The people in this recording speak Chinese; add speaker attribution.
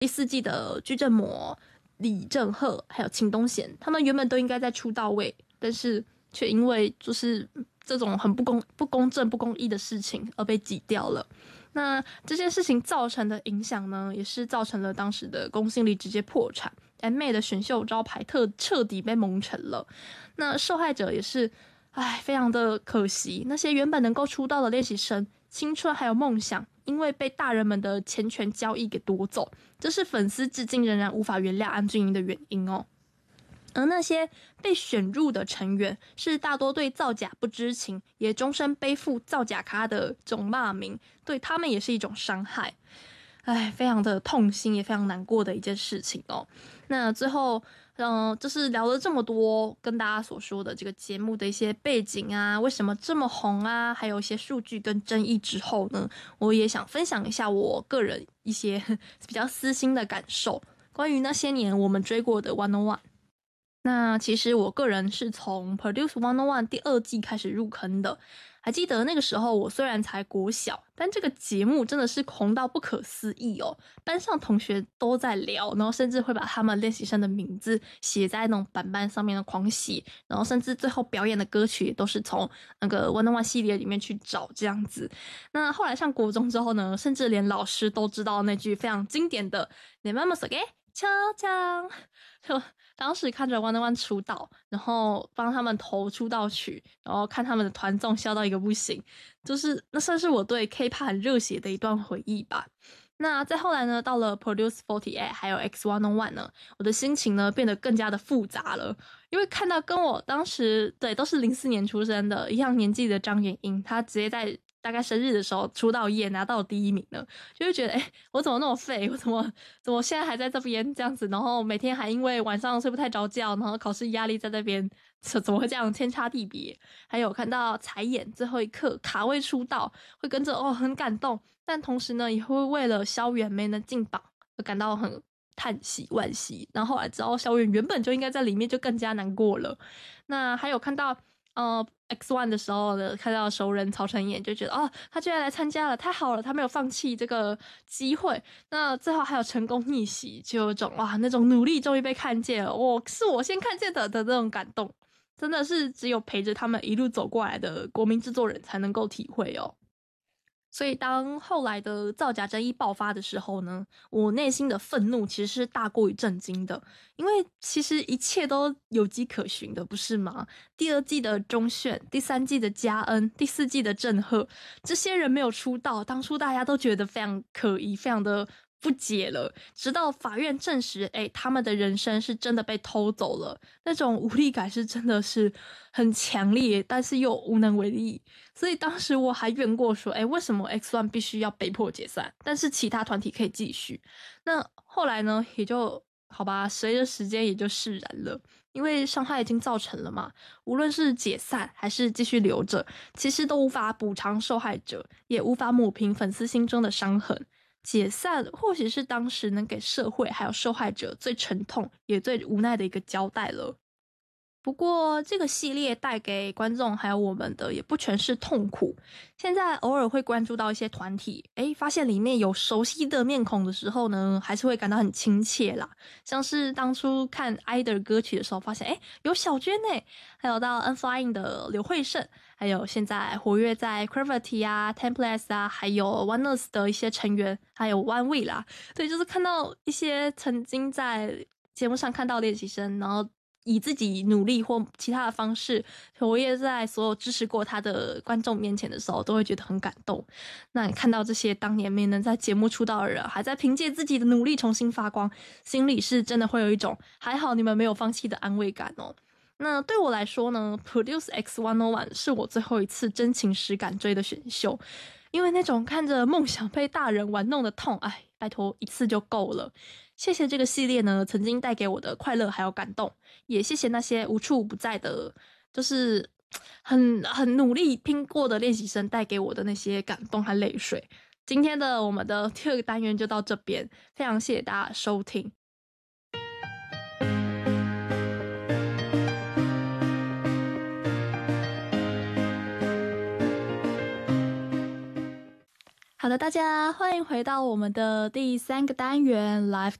Speaker 1: 第4季的具正模、李正赫还有秦东贤，他们原本都应该在出道位，但是却因为就是这种很不公正、不公义的事情而被挤掉了。那这件事情造成的影响呢，也是造成了当时的公信力直接破产，M-妹的选秀招牌彻底被蒙尘了。那受害者也是，非常的可惜，那些原本能够出道的练习生，青春还有梦想，因为被大人们的钱权交易给夺走，这是粉丝至今仍然无法原谅安俊英的原因哦。而那些被选入的成员是大多对造假不知情，也终身背负造假咖的这种骂名，对他们也是一种伤害。非常的痛心，也非常难过的一件事情哦。那最后，就是聊了这么多，跟大家所说的这个节目的一些背景啊，为什么这么红啊，还有一些数据跟争议之后呢，我也想分享一下我个人一些比较私心的感受，关于那些年我们追过的101。那其实我个人是从 Produce 101第2季开始入坑的，还记得那个时候我虽然才国小，但这个节目真的是红到不可思议哦，班上同学都在聊，然后甚至会把他们练习生的名字写在那种板板上面的狂写，然后甚至最后表演的歌曲也都是从那个101系列里面去找这样子。那后来上国中之后呢，甚至连老师都知道那句非常经典的你妈妈说给敲枪，就当时看着101出道，然后帮他们投出道曲，然后看他们的团综笑到一个不行，就是那算是我对 K-pop 很热血的一段回忆吧。那再后来呢，到了 Produce 48还有 X101 呢，我的心情呢变得更加的复杂了，因为看到跟我当时都是04年出生的一样年纪的张元英，她直接在大概生日的时候出道夜拿到了第1名呢，就会觉得我怎么那么废，我怎么现在还在这边这样子，然后每天还因为晚上睡不太着觉，然后考试压力在这边，怎么会这样天差地别。还有看到彩演最后一刻卡位出道，会跟着很感动，但同时呢也会为了萧远没能进榜而感到很叹息惋惜，然后后来知道萧远原本就应该在里面，就更加难过了。那还有看到X1 的时候呢，看到熟人曹承衍，就觉得他居然来参加了，太好了，他没有放弃这个机会。那最后还有成功逆袭，就有种那种努力终于被看见了，是我先看见的那种感动，真的是只有陪着他们一路走过来的国民制作人才能够体会哦。所以当后来的造假争议爆发的时候呢，我内心的愤怒其实是大过于震惊的，因为其实一切都有迹可循的，不是吗？第2季的钟铉，第3季的嘉恩，第4季的郑赫，这些人没有出道，当初大家都觉得非常可疑，非常的不解了，直到法院证实他们的人生是真的被偷走了，那种无力感是真的是很强烈，但是又无能为力。所以当时我还怨过说为什么 X1 必须要被迫解散，但是其他团体可以继续。那后来呢，也就好吧，随着时间也就释然了，因为伤害已经造成了嘛，无论是解散还是继续留着，其实都无法补偿受害者，也无法抹平粉丝心中的伤痕。解散或许是当时能给社会还有受害者最沉痛也最无奈的一个交代了。不过这个系列带给观众还有我们的也不全是痛苦，现在偶尔会关注到一些团体，发现里面有熟悉的面孔的时候呢，还是会感到很亲切啦。像是当初看 IDOL 歌曲的时候，发现有小娟还有到 Unflying 的刘慧胜，还有现在活跃在 Gravity 啊 Templars 啊，还有 ONEUS 的一些成员，还有 ONEWE 啦。对，就是看到一些曾经在节目上看到练习生，然后以自己努力或其他的方式活跃在所有支持过他的观众面前的时候，都会觉得很感动。那你看到这些当年没能在节目出道的人，还在凭借自己的努力重新发光，心里是真的会有一种还好你们没有放弃的安慰感哦。那对我来说呢， Produce X101 是我最后一次真情实感追的选秀，因为那种看着梦想被大人玩弄的痛，拜托一次就够了。谢谢这个系列呢，曾经带给我的快乐还有感动，也谢谢那些无处不在的，就是很努力拼过的练习生带给我的那些感动和泪水。今天的我们的第2个单元就到这边，非常谢谢大家收听。
Speaker 2: 好的，大家欢迎回到我们的第3个单元 Live